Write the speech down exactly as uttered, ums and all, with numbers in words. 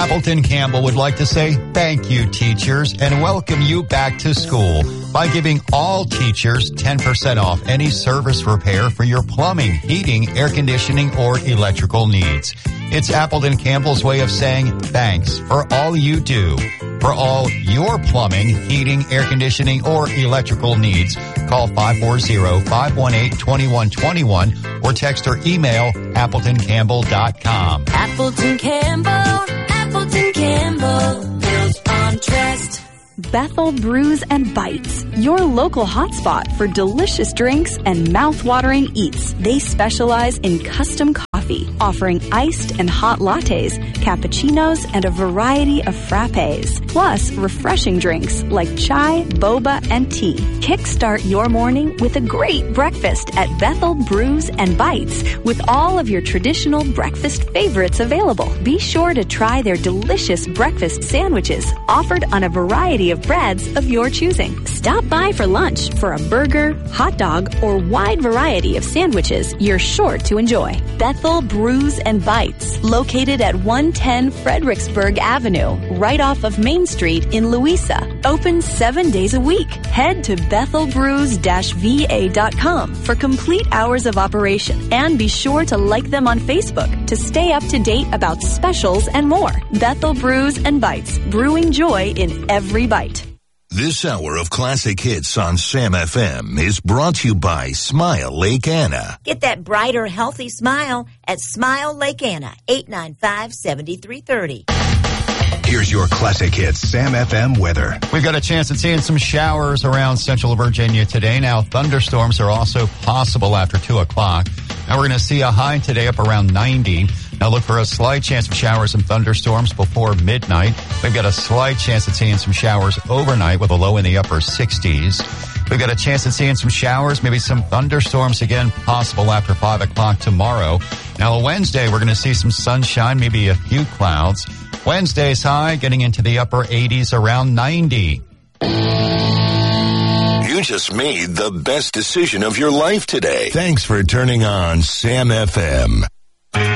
Appleton Campbell would like to say thank you, teachers, and welcome you back to school by giving all teachers ten percent off any service repair for your plumbing, heating, air conditioning, or electrical needs. It's Appleton Campbell's way of saying thanks for all you do. For all your plumbing, heating, air conditioning, or electrical needs, call five four zero, five one eight, two one two one or text or email appleton campbell dot com. Appleton Campbell, Appleton Campbell, built on trust. Bethel Brews and Bites, your local hotspot for delicious drinks and mouth-watering eats. They specialize in custom coffee, offering iced and hot lattes, cappuccinos, and a variety of frappes. Plus, refreshing drinks like chai, boba, and tea. Kickstart your morning with a great breakfast at Bethel Brews and Bites with all of your traditional breakfast favorites available. Be sure to try their delicious breakfast sandwiches offered on a variety of breads of your choosing. Stop by for lunch for a burger, hot dog, or wide variety of sandwiches you're sure to enjoy. Bethel Brews and Bites, located at one ten Fredericksburg Avenue, right off of Main Street in Louisa. Open seven days a week. Head to bethel brews dash v a dot com for complete hours of operation. And be sure to like them on Facebook to stay up to date about specials and more. Bethel Brews and Bites, brewing joy in every bite. This hour of classic hits on Sam F M is brought to you by Smile Lake Anna. Get that brighter, healthy smile at Smile Lake Anna, eight nine five, seven three three zero. Here's your classic hits Sam F M weather. We've got a chance at seeing some showers around central Virginia today. Now, thunderstorms are also possible after two o'clock. Now, we're going to see a high today up around ninety. Now, look for a slight chance of showers and thunderstorms before midnight. We've got a slight chance at seeing some showers overnight with a low in the upper sixties. We've got a chance at seeing some showers, maybe some thunderstorms again possible after five o'clock tomorrow. Now, Wednesday, we're going to see some sunshine, maybe a few clouds. Wednesday's high getting into the upper eighties, around ninety. You just made the best decision of your life today. Thanks for turning on Sam F M.